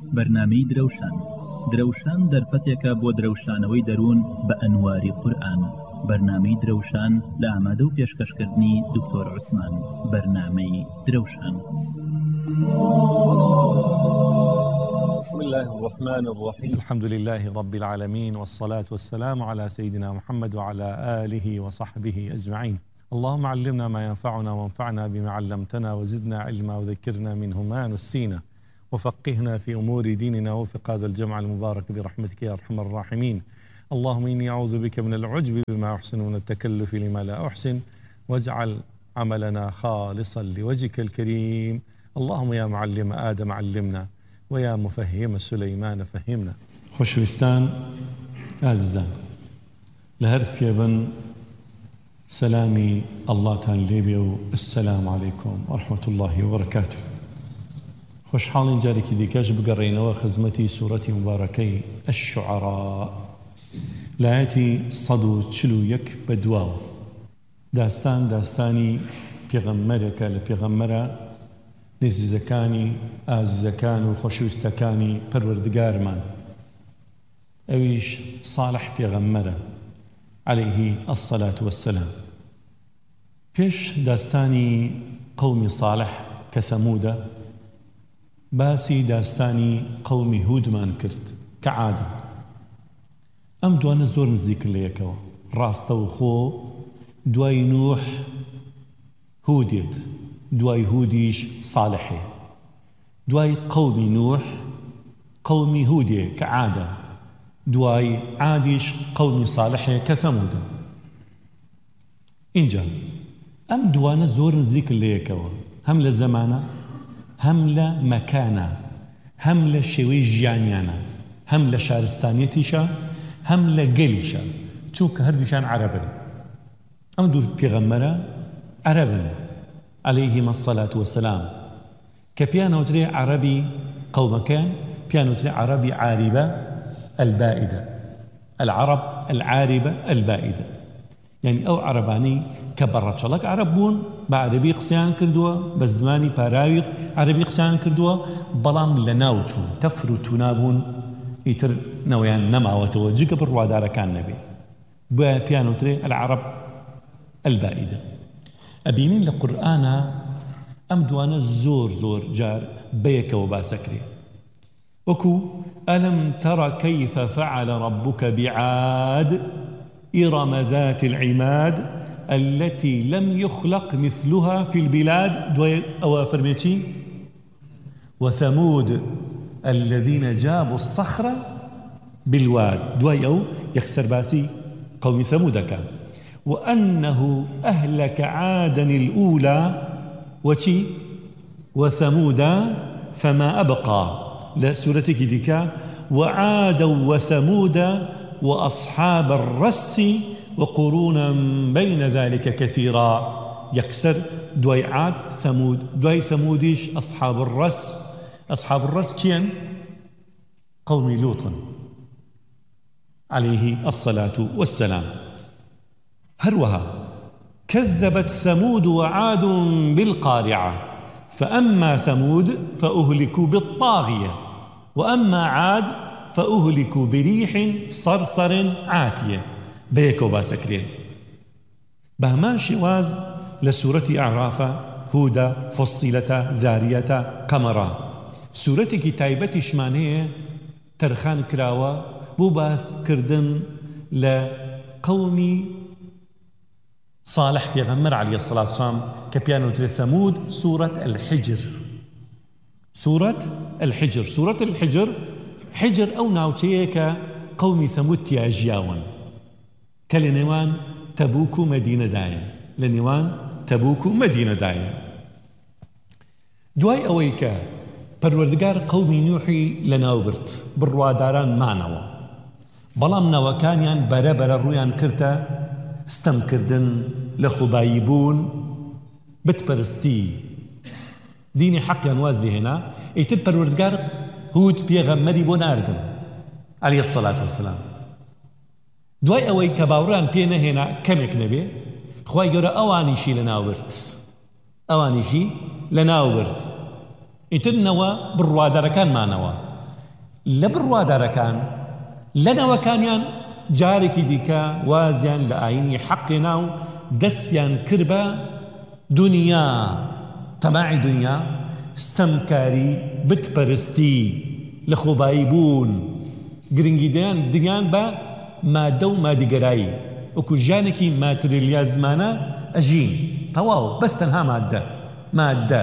بەرنامەی درەوشان دەرفەتێکە بۆ درەوشانەوەی دەروون بە ئەنواری قورئان. بەرنامەی درەوشان لە ئامادە و پێشکەشکردنی دکتۆر عوسمان. بەرنامەی درەوشان. بسم الله الرحمن الرحيم. الحمد لله رب العالمين، والصلاة والسلام على سيدنا محمد وعلى آله وصحبه أجمعين. اللهم علمنا ما ينفعنا وانفعنا بما علمتنا وزدنا علما وذكرنا منه ما نسينا وفقهنا في أمور ديننا وفق هذا الجمع المبارك برحمتك يا أرحم الراحمين. اللهم إني أعوذ بك من العجب بما أحسن ومن التكلف لما لا أحسن، واجعل عملنا خالصا لوجهك الكريم. اللهم يا معلم آدم علمنا ويا مفهم سليمان فهمنا. خوشوستان عزیزان، لهر کێبن سلامي الله تان لێبێ و السلام عليكم ورحمة الله وبركاته. خوشحاڵین جارێکی دیکەش بگەڕێینەوە خزمەتی سوورەتی مبارەکەی الشعراء لایەتی 141 بەدواوە. داستانی پێغەمبەرێکە لە پێغەمبەرە نزیزەکانی ئازیزەکان و خۆشەویستەکانی پەروەردگارمان، ئەویش صالح پێغەمبەرە عليه الصلاة والسلام. پێش داستانی قومی صالح کە ثەمودە، باسی داستانی قومی هودمان کرد کە عادن. ئەم دوانە زۆر نزیکن لە یەکەوە، ڕاستە و خۆ دوای نوح هودێت، دوای هودیش صالحێ، دوای قومی نوح قومی هودێ کە عادە، دوای عادیش قومی صالحێ کە ثەمودە. اینجا ئەم دوانە زۆر نزیکن لە یەکەوە، هەم لە زەمانە، هەم لە مەکانە، هەم لە شێوەی ژیانیانە، هەم لە شارستانیەتیشە، هەم لە گەلیشە، چونکە هەردووشان عەرەبن. ئەم دوو پێغەمبەرە عەرەبن عليهما الصلاة والسلام، کە پیانەوترێ عەرەبی قەومەکەیان، پیانەوترێ عەرەبی عاربە البائدة، العرب العاربة البائدة، يعني ئەو عەرەبانەی کە بەڕەچەڵەک عەرەب بوون بە عەرەبی قسەیان کردووە، بە زمانی پاراوی عەرەبی قسەیان کردووە، بەڵام لە ناو چوون، تەفر و تونا بوون، ئیتر نەوەیان نەماوەتەوە جگە بڕوادارەکان نەبێ، بۆ پیانەوترێ العرب البائدة. ئەبینین لە قورئانە ئەم دوانە زۆر جار بەیەکەوە باسەکرێ، وەکو ئەلم تەڕە کەیفە فەعەلە رەبوکە بعاد إرم ذات العماد التي لم يخلق مثلها في البلاد. دوای ئەوە فەرمێکی وثمود الذين جابوا الصخر بالواد، دوای ئەو یەکسەر باسی قومی ثەمودەکە. وأنه أهلك عادا الأولى وشي وثمود فما أبقى. لا سورتك ديكا وعادا وثمود وأصحاب الرس وقرونا بين ذلك كثيرا. يكسر دوي عاد ثمود، دوي ثموديش أصحاب الرس. أصحاب الرس كين قوم لوط عليه الصلاة والسلام. هروها كذبت ثمود وعاد بالقارعة فأما ثمود فأهلكوا بالطاغية وأما عاد فأهلكوا بريح صرصر عاتية. بيكو باسكرين بهمان شواز لسورة أعراف، هودة، فصيلة، ذارية، قمرة. سورة كتابة شمانية ترخان كراوة بوباس كردن لقومي صالح پیغمبر عليه الصلاة والسلام كبيانو ثمود. سورة الحجر، سورة الحجر، سورة الحجر حجر أو ناوتيك قومي ثمود تياجياون كالنوان تبوك مدينة داية، لنوان تبوك مدينة داية. دواي أويك پروردگار قومي نوحي لناوبرت برواداران معنوا، بلام نوكانيان برابر الرويان كرتا ستم كردن لخبايبون بتبرستي ديني حق ينوازلي هنا. ايتب پروردگار هود بيغمري بو ناردن عليه الصلاة والسلام. دوای ئەوەی کە باوڕیان پێ نەهێنا کەمێک نەبێ، خوای گەورە ئەوانیشی لەناوبرد، ئەوانیشی لەناوبرد. ئیترنەوە بڕوادارەکانمانەوە لە بڕوادارەکان لەنەوەکانیان جارێکی دیکە وازیان لە ئاینی حەقێنا و دەستیان کرد بە دنیا تەماعی دنیا ستەمکاری بتپەرستی لە خۆبایی بوون گرنگی دنیان بە مادە و مادیگەرایی وەکو ژیانێکی ماتریلیا زمانە ئەژین تەواو بەس تەنها مادە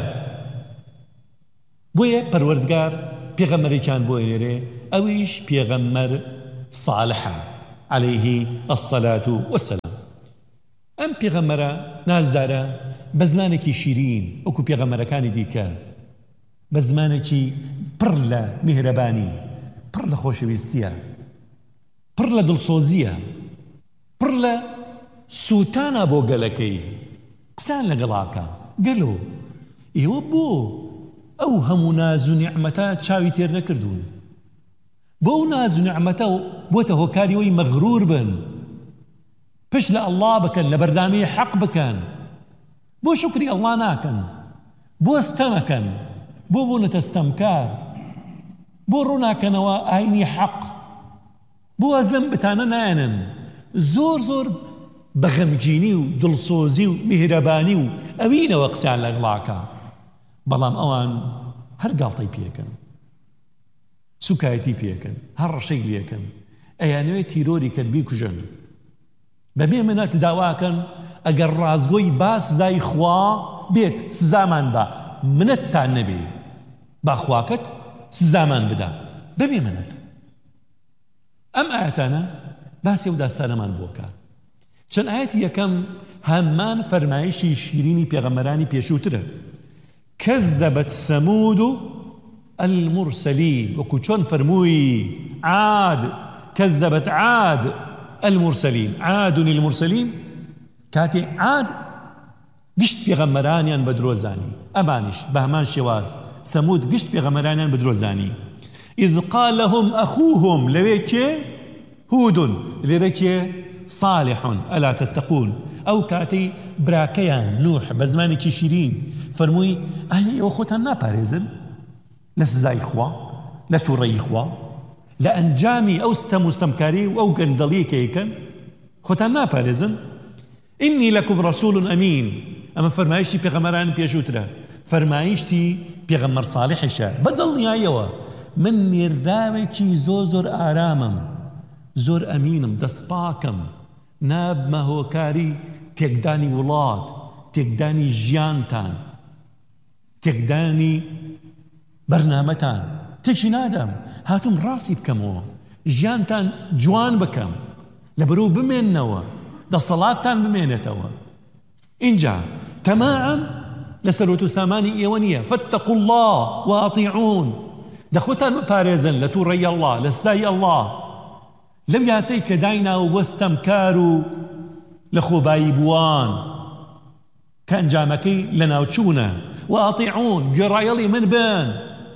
بۆیە پەروەردگار پێغەمبەرێکیان بۆ ئێرێ ئەویش پێغەمبەر صالحە عليه الصلاة والسلام ئەم پێغەمبەرە نازدارە بە زمانێکی شیرین وەکو پێغەمبەرەکانی دیکە بە زمانێکی پڕ لە میهرەبانی پڕ لە خۆشەویستیە پڕ لە دڵسۆزیە پڕ لە سووتانە بۆ گەلەکەی قسان لەگەڵاکە گەلۆ ئێوە بۆ ئەو هەموو ناز و نیعمەتە چاوی تێر نەکردوون بۆ ئەو ناز و نیعمەتە و بۆتە هۆکاریەوەی مەغرور بن پشت لە ئەڵڵا بکەن لە بەردامی حەق بکەن بۆ شکری ئەڵڵا ناکەن بۆ ستەمەکەن بۆ بوونەتە ستەمکار بۆ ڕووناکەنەوە ئاینی حەق بۆ ئەز لەم بتانە نایەنن زۆر بە غەمگینی و دڵسۆزی و میهرەبانی و ئەوینەوە قسەیان لەگەڵاکە بەڵام ئەوان هەر گاڵتەی پێکەن سوکایەتی پێکەن هەر ڕەشەی لێکەن ئەیانوێ تیرۆری کرد بیکوژن بەبێ منەت داواکەن ئەگەر ڕازگۆی با سزای خوا بێت سزامان بە منەتتان نەبێ با خواکەت سزامان بدا بەبێ منەت ئەم ئاەتانە باسی و داستانەمان بۆکە چەند ئاەتی یەکەم هەمان فەرمایشی شیرینی پێغەمبەرانی پێشووترە كذبت ثمود المرسلين وكو چۆن فەرمووی عاد كذبت عاد المرسلين عاد المرسلين كاتي عاد گشت پێغەمبەرانیان بە درۆزانی ئەمانیش بە هەمان شێواز ثمود گشت پێغەمبەرانیان بە درۆزانی إذ قال لهم أخوهم لويكي هود لويكي صالح ألا تتقون أو كاتي براكيان نوح بزمانك شيرين فرموي أهي وخوتان ناباريزن لسزاي خوا لتوري خوا لأنجامي أو استمكاري أو قندلي كيكن خوتان ناباريزن إني لكم رسول أمين أما فرمايشتي بيغمران بيشوترا فرمايشتي بيغمر صالحشا بدل نهايوا من مرداوكي زور آرامم زور أمينم دسباكم ناب ما هو كاري تێکدانی وڵات تێکدانی ژیانتان تێکدانی بەرنامەتان تێکی نادەم هاتوم ڕاستی بکەمەوە ژیانتان جوان بکەم لەبەرەوە بمێننەوە دەسەڵاتتان بمێنێتەوە اینجا تەماعەن لە سەرۆت و سامانی ئێوە نییە فاتقوا الله وأطيعون دەخۆتان بپارێزن لە تووڕەی ئەڵڵا لە سزای ئەڵڵا لەم یاسەی کە دایناوە بۆ ستەمکار و لە خۆبایی بووان کە ئەنجامەکەی لە ناوچوونە وأطيعون گوێڕایەڵی من بن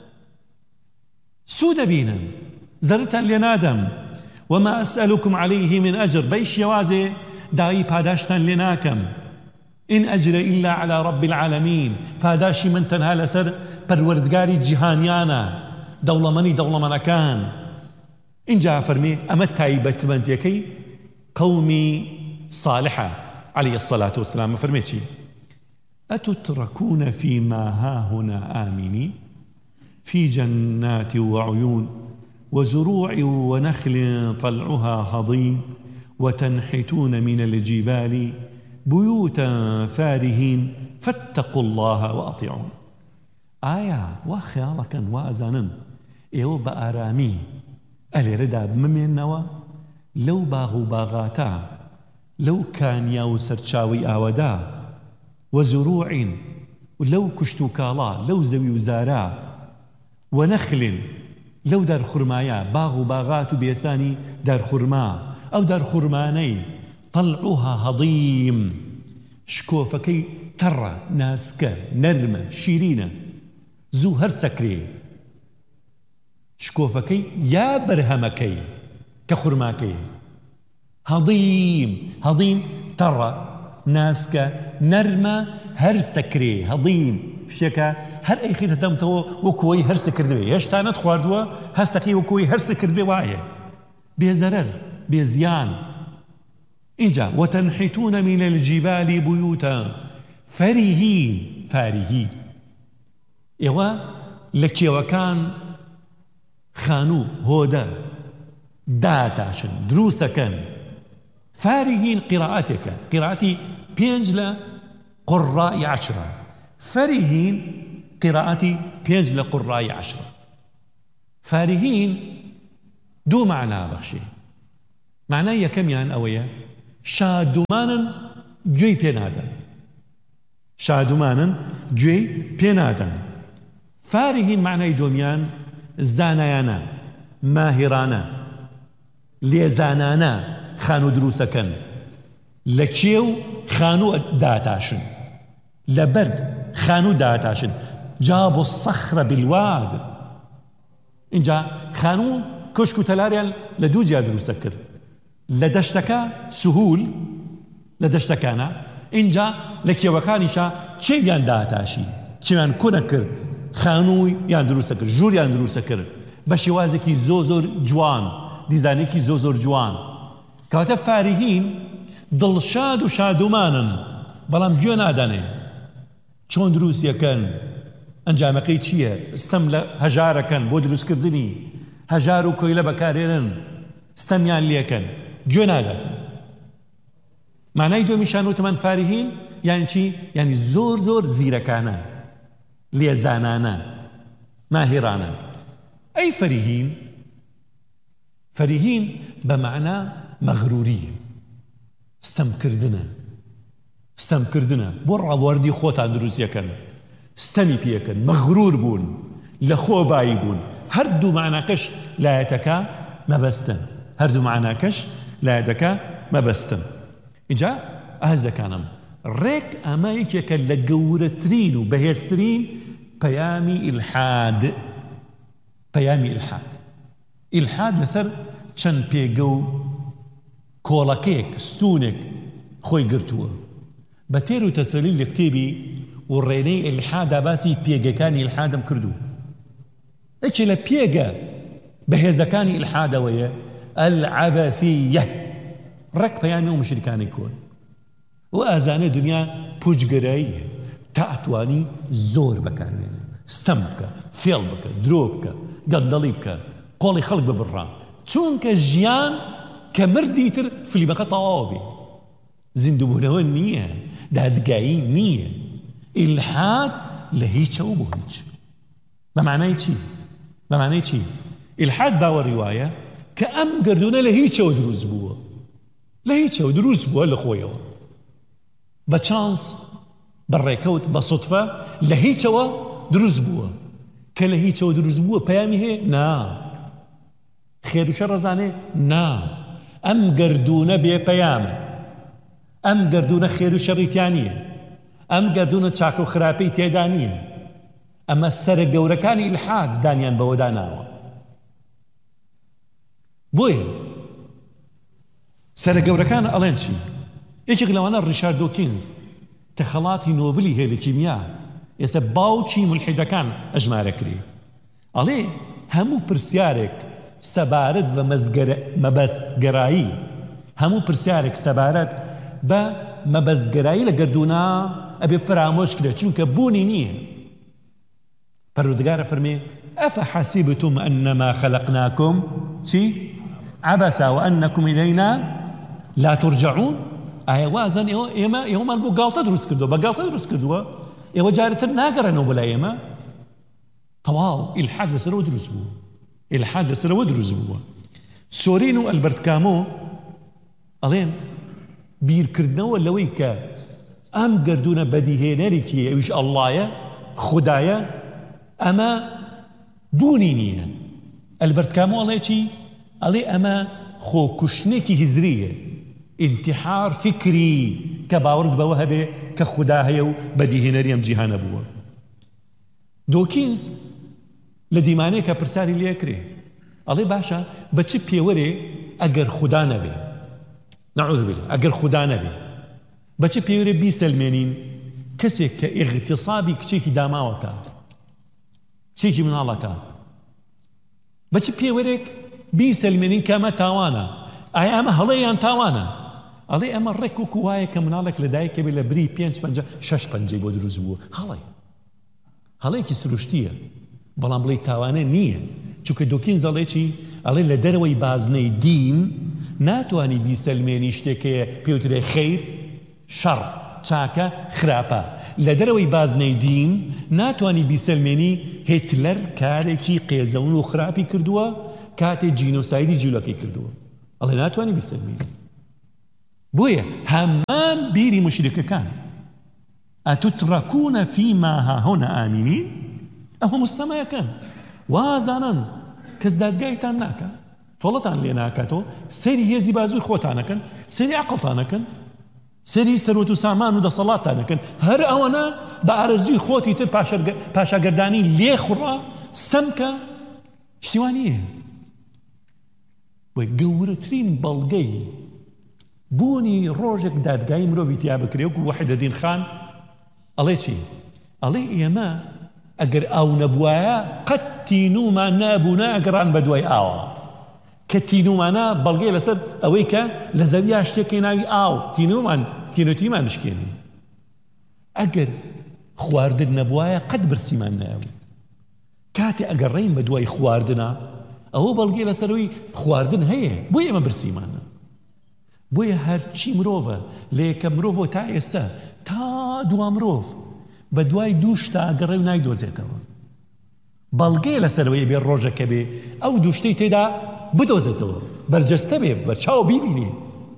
سوود دەبینن زەرتان لێ نادەم وما أسألكم عليه من أجر بەی شێوازێ داوای پاداشتان لێ ناکەم إن أجر إلا على رب العالمين پاداشی من تەنها لەسەر پەروەردگاری جیهانیانە دەوڵەمەنەکان اینجا فەرمێ ئەمە تایبەتمەندیەکەی قومی صالحة عليه الصلاة والسلام فرميتي أتتركون فيما هاهنا آمنين في جنات وعيون وزروع ونخل طلعها هضيم وتنحتون من الجبال بيوتا فارهين فاتقوا الله وأطيعون آية وخيالك وأزانا إيو بآرامي ألي ردا بممينوا لو باغوا باغاتا لو كان ياو سرچاوي آودا وزروع لو كشتو كالا لو زوي وزارا ونخل لو دار خرمايا باغ باغات بيساني دار خرما أو دار خرماني طلعوها هضيم شكوفكي ترى ناسكا نرمة شيرينة زو هر سكري شكوفكي يا برهمكي كخرماكي هضيم ترى ناسكا نرمة هەر سەکرێ هەڵین شتێکە هەر ئەیخیتە دەمتەوە وەکوەی هەرسە کردوێ هێشتانەت خواردووە هەستەکەی وەکوەی هەرسە کردوێ وایە بێزەرەر بێزیان اینجا وتنحتون من الجبال بيوتا فارهين ئێوە لە کێوەکان خانوو هۆدە داتاشن دروسەکەن فارهين قراءتێکە قراءەتی 5 لە قڕائی 10 فارهين قراءەتی 5 لە قڕائی 10 فارهين دوو معنا بەخشێ معنای یەکەمیان ئەوەیە شادومانن گوێی پێنادەن شادومانن گوێی پێنادەن فارهین معنای دۆمیان زانایانە ماهرانە لێزانانە خانوو دروسەکەن لە کێو خانوو داتاشن لە بەرد خانوو داتاشن جابوا الصخر بالواد اینجا خانوو کۆشک و تەلاریان لە دوو جیا دروسە کرد لە دەشتەکە سهول لە دەشتەکانە اینجا لە کێوەکانیشا کێویان داتاشی کێویان کۆنە کرد خانووی یان دروسە کرد ژووریان دروسە کرد بە شێوازێکی زۆر جوان دیزانێکی زۆر جوان کەواتە فارهین دڵشاد و شادومانن بەڵام گوێ نادەنێ چۆن دروسیەکەن ئەنجامەکەی چییە ستەم لە هەژارەکەن بۆ دروستکردنی هەژار و کۆیلە بەکارێنن ستەمیان لێکەن گوێ نادات معنای دومیشان وتمان فارهین یعنی چی؟ یعنی زۆر زیرەکانە لێزانانە ماهرانە ئەی فەریهین بە معنە مەغروریە ستەمکردنە بۆ ڕاوەردی خۆتان دروستیەکەن ستەمی پێکەن مەغرور بوون لە خۆبایی بوون هەردوو معناکەش لایەتەکە مەبەستن اینجا ئاز دەکانم ڕێک ئەمە یەکێکە لە گەورەترین و بەهێزترین پەیامی ئیلحاد لەسەر چەند پێگە و کۆڵەکەیەک ستونێک خۆی گرتووە بە تێر و تەسەلیل لە کتێبی و ڕێنەی ئیلحادا باسی پێگەکانی ئیلحادم کردو یەکێ لە پێگە بەهێزەکانی ئیلحادەوەیە العەبەثیە ڕێک پەیامی و مشریکانی کۆن و ئازانە دنیا پوچگەراییە تا ئەتوانی زۆر بەکاربێنێ ستەم بکە فێڵ بکە درۆ بکە گەندەڵی بکە قۆڵی خەڵک ببڕا چونکە ژیان کە مردی تر فلیمەکە تەواو بێ زیندوبوونەوە نییە دادگایی نییە ئیلحاد لە هیچەوە بۆ هیچ بەمانای چی؟ ئیلحاد باوەڕی وایە کە ئەم گردونە لە هیچەوە دروست بووە لە خۆیەوە بە چانس بەڕێکەوت بە سوتفە لە هیچەوە دروست بووە کە لە هیچەوە دروست بووە پەیامی هەیە نا خێر و شەڕ ڕەزانێ نا ئەم گردونە بێ پەیامە ئەم گردونە خێر و شەڕیتیان نییە ئەم گردونە چاکە و خراپەی تێدا نییە ئەمە سەرە گەورەکانی ئیلحاد دانیان بەوە داناوە بۆیە سەرە گەورەکان ئەڵێن چی؟ یەکێک لەوانە ڕیشارد دۆکینز کە خەڵاتی نۆبلی هەیە لە کیمیا ئێستا باوکی مولحیدەکان ئەژمارە کرێ ئەڵێ هەموو پرسیارێک سەبارەت بە مەبەستگەرایی هەموو پرسیارێک سەبارەت بە مەبەستگەرایی لە گردوونا ئەبێ فرامۆش کرێت چونکە بوونی نییە پەروەردگارە فەرمێ ئەفەحەسیبتم ئەنەما خەلەقناکم چی؟ عەبەسا وئەنەکم ئیلەینا لا ترجعون ئایا وازن ئێوەمان بۆ گاڵتە دروست کردووە بە گاڵتە دروست کردووە ئێوە جارێتر ناگەڕێنەوە بەلای ئێمە تەواو ئیلحاد لەسەرەوە دروست بووە سۆرین و ئەلبەرت کامۆ ئەڵێن بیرکردنەوە لەوەی کە ئەم گردونە بەدیهێنەرێکی ئەویش ئەڵڵایە خودایە ئەمە بوونی نییە ئەلبەرت کامۆ ئەڵێ چی؟ ئەڵێ ئەمە خۆکوشتنێکی هیزریە انتحار فکری کە باوەڕت بەوە هەبێ کە خودا هەیە و بەدیهێنەری ئەم جیهانە بووە دۆکینز لە دیمانەیە کە پرسیاری لێکرێ ئەڵێ باشە بە چ پێوەرێ ئەگەر خودا نەبێ نەعوذ بالله ئەگەر خودا نەبێ بە چ پێوەرێ بیسەلمێنین کەسێک کە ئیغتیسابی کچێکی داماوەکە کچێکی مناڵەکە بەچ پێوەرێک بیسەلمێنین کە ئەمە تاوانە ئایا ئەمە هەڵەیان تاوانە ئەڵێ ئەمە ڕێک و کوایە کە مناڵێک لە دایکە بێ لە بری 5-6 پەنجەی بۆ دروست بووە هەڵەیەکی سروشتیە بەڵام بڵێ تاوانە نییە چونکە دۆکین زەڵێکی ئەڵێ لە دەرەوەی بازنەی دین ناتوانی بیسەلمێنی شتێکەیە پێوترێ خەیر شەڕ چاکە خراپە لە دەرەوەی بازنەی دین ناتوانی بیسەلمێنی هێتلەر کارێکی قێزەون و خراپی کردووە کاتێ جینۆسایدی جوولەکەی کردووە ئەڵێ ناتوانی بیسەلمێنی بۆیە هەمان بیری مشرکەکان ئەتوتڕەکوونە فیما هاهونا ئامینین ئەوە مستەمایەکەن وازانن کەس دادگایتان ناکە تۆڵەتان لێ ناکاتەوە سەیری هێزی بازووی خۆتانەکەن سەیری عەقڵتانەکەن سەری سەرۆت و سامان و دەسەڵاتانەکەن هەر ئەوەنە بە ئارەزووی خۆتی تر پاشاگەردانی لێ خوڕا ستەمکە شتیوانیە بۆی گەورەترین بەڵگەی بوونی ڕۆژێک دادگایی مرۆڤی تیا بکرێ وەکو وەحیدەدین خان ئەڵێ چی؟ ئەڵێ ئێمە ئەگەر ئاو نەبوایە قەت تینومان نابوونا ئەگەڕان بە دوای ئاوە کە تینومانە بەڵگەی لەسەر ئەوەی کە لە زەویا شتێکی ناوی ئاو تینوتیمان بشکێنی ئەگەر خواردن نەبوایە قەت برسیمان نایە کاتێ ئەگەڕین بە دوای خواردنە ئەوە بەڵگەی لەسەرەوەی خواردن هەیە بۆ ئێمە برسیمانە بۆیە هەرچی مرۆڤە لە یەکە مرۆڤ تا ئێستا تا دوا مرۆڤ بە دوای دووشتا ئەگەڕێ و نایدۆزێتەوە بەڵگەی لەسەرەوەی بێ ڕۆژەکە بێ ئەو دووشتەی تێدا بدۆزێتەوە بەرجەستە بێ بەرچاو بیبینی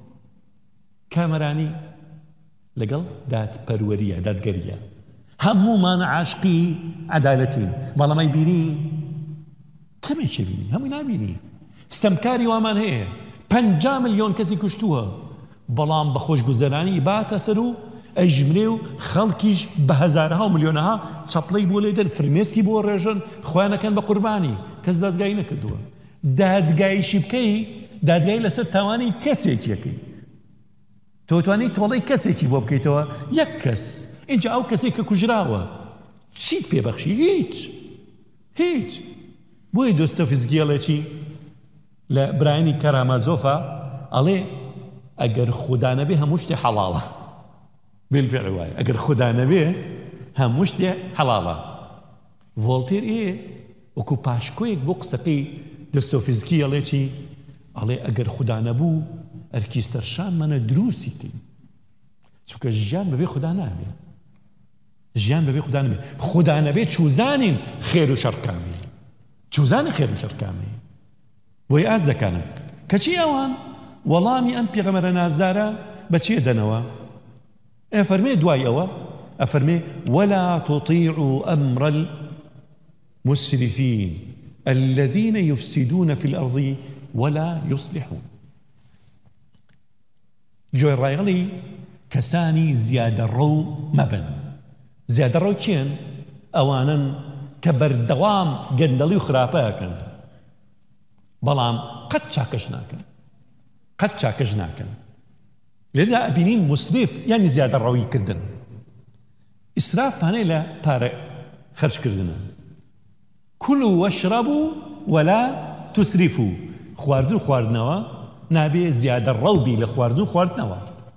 کامەرانی لەگەڵ دادپەروەریە دادگەریە هەموومان عاشقی عەدالەتین بەڵام بینی کەمێکە بینی هەمووی نابینی ستەمکاری وامان هەیە 50 ملیۆن کەسی کوشتووە بەڵام بە خۆشگوزەرانی باتە سەر و ئەیژمرێ و خەڵکیش بە هەزارها و ملیۆنەها چەپڵەی بۆ لێدەن فرمێسکی بۆ ڕێژن خۆیانەکەن بە قوربانی کەس دادگایی نەکردووە دادگایشی بکەی دادگایی لەسەر تاوانی کەسێکیەکەی تۆتوانی تۆڵەی کەسێکی بۆ بکەیتەوە یەک کەس اینجا ئەو کەسێک کە کوژراوە چیت پێبەخشی هیچ بۆی دۆستۆفیزگیەڵێکی لە برایانی کەرامازۆفە ئەڵێ ئەگەر خوددا نەبێ هەموو شتێ حەڵاڵە بالفعل وایە ئەگەر خوددا نەبێ هەموو شتێ حەڵاڵە ڤۆڵتێر وەکو پاشکۆیەک بۆ قسەکەی دۆستۆفیزکی ئەڵێکی ئەڵێ ئەگەر خوددا نەبوو ئەرکی سەرشانمانە دروستیتین چونکە ژیان بەبێ خوددا نابێ ژیان بەبێ خوددا نەبێ خوددا نەبێ چوزانین خێر و شەڕکامی چوزانی خێر و شەڕکامی بۆی ئاز دەکەنم کەچی ئەوان وەڵامی ئەم پێغەمبەرە نازدارە بەچێ دەنەوە ئەفەرمێ دوای ئەوە ئەفەرمێ ولا تطيعوا أمر المسرفين الذين يفسدون في الأرض ولا يصلحون جۆی ڕایەڵی کەسانی زیادە ڕەو مەبن زیادە ڕەو کێن ئەوانن کە بەردەوام گەندەڵی و خراپەکەن بەڵام قەت چاکەش ناکەن لێدا ئەبینین مسریف یعنی زیادە ڕەوی کردن ئیسراف هەنێ لە پارە خەرجکردنە کولوا واشربوا ولا تسرفوا خواردن و خواردنەوە نابێ زیادە ڕەوبی لە خواردن و خواردنەوە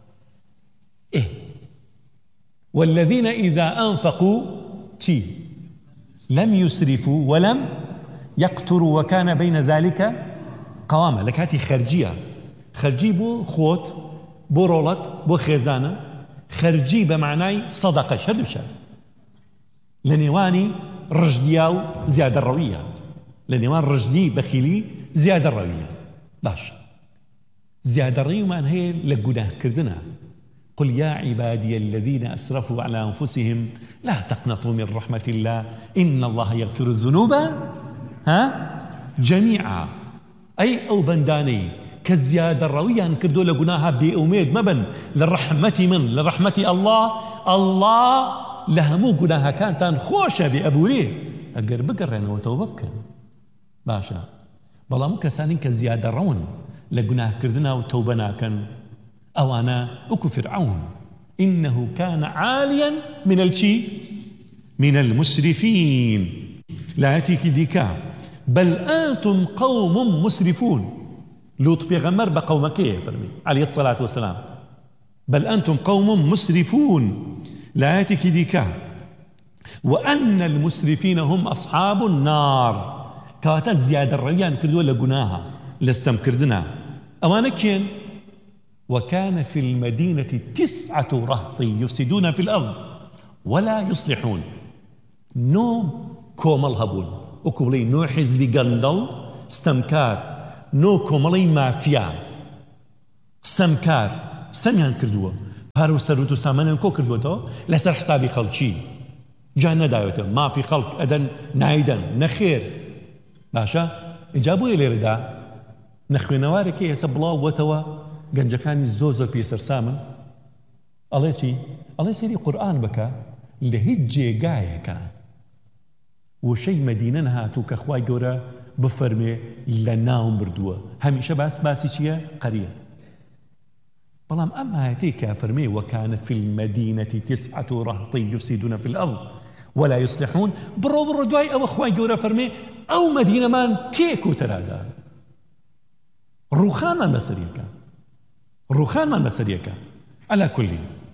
والذين إذا أنفقوا لم يسرفوا ولم يقتروا وكان بين ذلك قواما لكاتي خرجي بو خوت بو رولت بو خيزانة خرجي بمعناي صدقة شردوشا لنيواني رجدياو زيادة الروية لنيوان رجدي بخيلي زيادة الروية باش زيادة الروية من هي لقناه كردنا قل يا عبادي الذين أسرفوا على أنفسهم لا تقنطوا من رحمة الله إن الله يغفر الذنوب جميعا أي أو بنداني كزيادة الروية كردوا لقناها بأميد مبن لرحمة الله لهمو قناها كانت خوشة بأبوريه أقر بقرين وتوبكن باشا بلا مو كسانين كزيادة رون لقناه كردنا وتوبنا كان أوانا أكو فرعون إنه كان عاليا من المسرفين. لا يأتيك ديكا بل أنتم قوم مسرفون. لوط بيغمر بقومك فرمي عليه الصلاة والسلام بل أنتم قوم مسرفون. لا يأتيك ديكا وأن المسرفين هم أصحاب النار. كواتا زيادة الريان كردوا لقناها لسم كردنا أوانا كين. وكان في المدينة 9 رهط يفسدون في الأرض ولا يصلحون. نو كومل هبون وكوملي نو حزب قندل استمكار نو كوملي مافيا استمكار استميان كردوا هارو سروتو سامانن كو كردوتو لسر حسابي خلقشي جانا دايوتو ما في خلق أدن نايدن نخير باشا إجابوا إلي ردا نخوي نوارك يسبلا وتوا گەنجەکانی زۆر پێسەر سامن ئەڵێ چی؟ ئەڵێ سێری قورئان بکە لە هیچ جێگایەکە وشەی مەدینە نەهاتوو کە خوای گەورە بفەرمێ لە ناوم بردووە. هەمیشە باسی چییە؟ قەریە. بەڵام ئەم ئایەتەی کە فەرمێ وەکانە فی المەدینەة 9 رهط یفسدون في الأرض ولا يصلحون بڕۆ دوای ئەوە خوای گەورە فەرمێ ئەو مەدینەمان تێک و تەرادا ڕووخانمان بەسەریەکە. على كل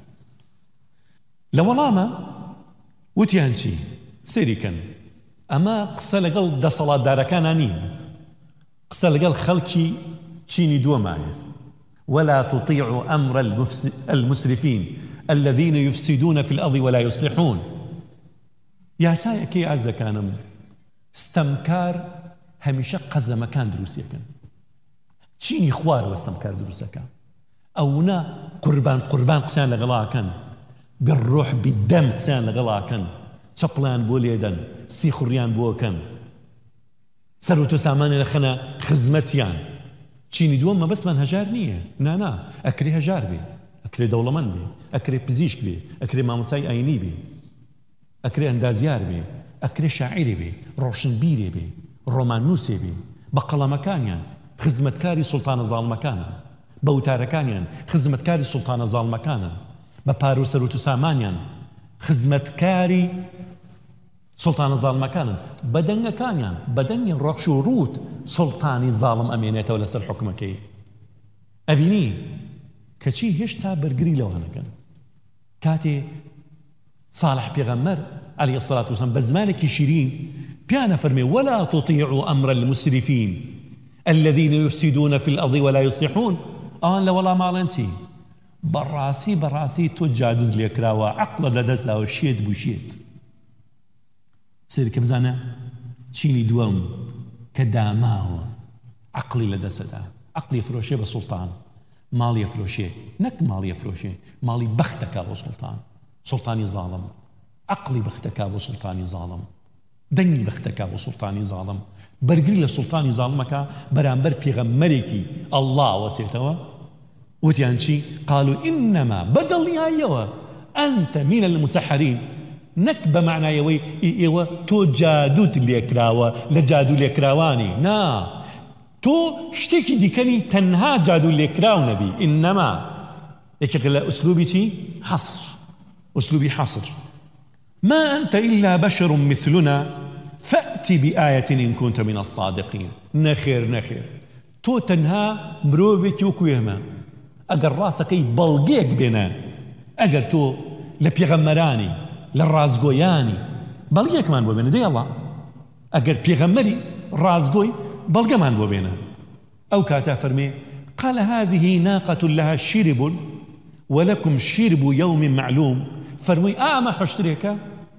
لەوەڵامە وتیان چی؟ سێری کەن ئەمە قسە لەگەڵ دەسەڵاتدارەکانە نین، قسە لەگەڵ خەڵکی چینی دووەمایە. ولا تطيعوا أمر المسرفين الذين يفسدون في الأرض ولا يصلحون. يا سایەکەی ئازەکانم ستەمکار هەمیشە قەزەمەکان دروستیەکەن. چینی خوارەوە ستەمکار دروستەکە. ئەونا قوربان قسەیان لەگەڵاکەن، بالروح بالدم قسەیان لەگەڵاکەن، چەپڵیان بۆ لێدەن، سیخوڕیان بۆکەن، سەروت و سامانیان لەخەنە خزمەتیان. چینی دووەم مەبەستمان هەژار نییە، نانا ئەکرێ هەژار بێ، ئەکرێ دەوڵەمەند بێ، ئەکرێ پزیشک بێ، ئەکرێ مامۆستای ئاینی بێ، ئەکرێ ئەندازیار بێ، ئەکرێ شاعیرێ بێ، ڕۆشنبیرێ بێ، ڕۆماننووسێ بێ، بە قەڵەمەکانیان خزمەتکاری سوڵتانە زاڵمەکانن، بە وتارەکانیان خزمەتکاری سوڵتانە زاڵمەکانن، بە پارە و سەروت و سامانیان خزمەتکاری سوڵتانە زاڵمەکانن، بە دەنگەکانیان بە دەنگی ڕەخش و ڕووت سوڵتانی زاڵم ئەمێنێتەوە لەسەر حکومەکەی. ئەبینی کەچی هێشتا بەرگری لەوە نەکەن. کاتێ صالح پێغەمبەر عەلەیهی السەڵات وەسەلام بە زمانێکی شیرین پیانە فەرمێ ولا تطيعوا أمر المسرفين الذين يفسدون في الأرض ولا يصلحون. ئەوان لە وەڵاماڵێن چی؟ بەڕاستی تۆ جادوت لێکراوە، عەقڵە لەدەستاوە، شێت بوو شێت. سێری کە بزانە چینی دووەم کە داماوە عەقڵی لەدەستەدا، عەقڵی فرۆشێ بە سوڵتان، ماڵی فرۆشێ، نەک ماڵی فرۆشێ، ماڵی بەختەکە بۆ سوڵتان، سوڵتانی زاڵم، عەقڵی بەختەکە بۆ سوڵتانی زاڵم، دەنگی بەختەکە بۆ سوڵتانی زاڵم، بەرگری لە سوڵتانی زاڵمەکە بەرامبەر پێغەمبەرێکی ئەڵڵا وەسێتەوە. وتیان چی؟ قالوا إنما بەدڵنیایەوە أنت من المسحرين، نەک بە معنایەوەی ئێوە تۆ جادوت لێکراوە لە جادو لێکراوانی، نا تۆ شتێکی دیکەنی تەنها جادو لێکراو نەبی. ئینەما یەکێک لە ئوسلوبی چی؟ حەصر، ئوسلوبی حەصر. ما أنت إلا بشر مثلنا فأتي بآية إن كنت من الصادقين. نخير تو تنها مروفك وكويهما أجر راسك أي بلغيك بنا، أجر تو لبيغمراني للرازقوياني بلغيك مان بو بنا دي الله، أجر بيغمري رازقوي بلغ مان بو بنا. أو كاتا فرمي قال هذه ناقة لها شرب ولكم شرب يوم معلوم. فرمي ما حشتريكا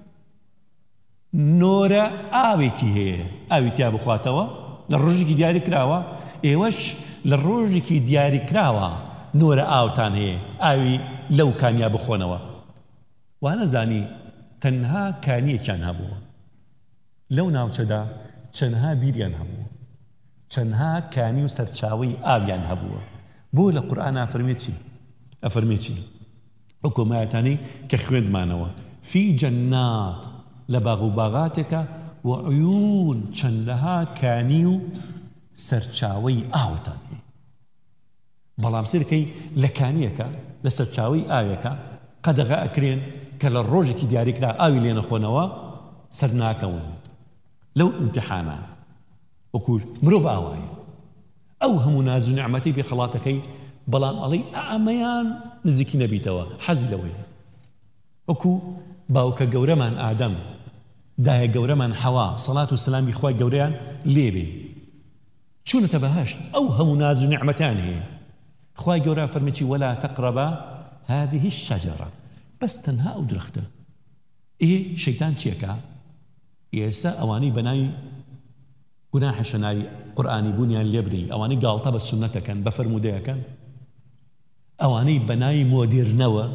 نۆرە ئاوێکی هەیە، ئاوی تیا بخواتەوە لە ڕۆژێکی دیاری کراوە، ئێوەش لە ڕۆژێکی دیاری کراوە نۆرە ئاوتان هەیە، ئاوی لەو کانیا بخۆنەوە. وانەزانی تەنها کانیەکیان هەبووە لەو ناوچەدا، چەندها بیریان هەبووە، چەندها کانی و سەرچاوەی ئاویان هەبووە. بۆ لە قورئان ئەفەرمێ چی؟ حکومایەتانی کە خوێندمانەوە فی جەنات لباغ و باغاتێکە و عیون چەندەها کانی و سەرچاوەی ئاوتان هەیە. بەڵام سێرکەی لە کانیەکە لە سەرچاوەی ئاوێکە قەدەغە ئەکرێن کە لە ڕۆژێکی دیاریکرا ئاوی لێ نەخۆنەوە سەر ناکەون لەو ئیمتیحانە وەکو مرۆڤ ئاوایە ئەو هەموو ناز و نیعمەتی بێ خەڵاتەکەی بەڵام ئەڵێ ئەمەیان نزیکی نەبیتەوە حەزی لەوەی وەکو باوکە گەورەمان ئادەم دایە گەورەمان حەوا سەڵات و سەلامی خوای گەورەیان لێبێ چوونەتە بەهەشت ئەو هەموو ناز و نیعمەتیان هەیە خوای گەورە فەرمێکی وەلا تەقرەبا هذه الشجرة بەس تەنها ئەو درەختە شەیتان چیەکە ئێستا ئەوانەی بەناوی گوناح شەناوی قورئانی بوونیان لێبری ئەوانەی گاڵتە بە سونەتەکەن بە فەرمودەیەکەن ئەوانەی بەناوی مۆدێرنەوە